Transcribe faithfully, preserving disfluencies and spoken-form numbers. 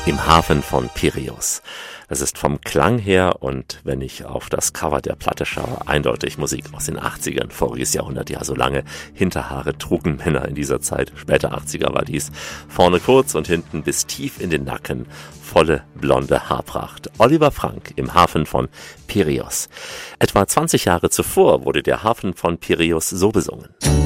Im Hafen von Piräus. Das ist vom Klang her und wenn ich auf das Cover der Platte schaue, eindeutig Musik aus den achtzigern, voriges Jahrhundert, ja so lange Hinterhaare trugen Männer in dieser Zeit, später achtziger war dies, vorne kurz und hinten bis tief in den Nacken, volle blonde Haarpracht. Oliver Frank im Hafen von Piräus. Etwa zwanzig Jahre zuvor wurde der Hafen von Piräus so besungen.